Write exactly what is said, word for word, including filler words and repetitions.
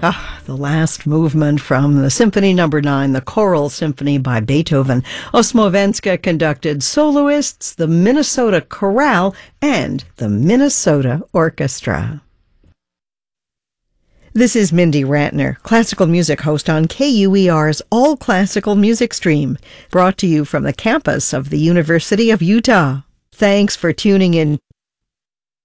Ah, the last movement from the Symphony Number Nine, the Choral Symphony by Beethoven. Osmovenska conducted soloists, the Minnesota Chorale, and the Minnesota Orchestra. This is Mindy Ratner, classical music host on K U E R's All Classical Music Stream, brought to you from the campus of the University of Utah. Thanks for tuning in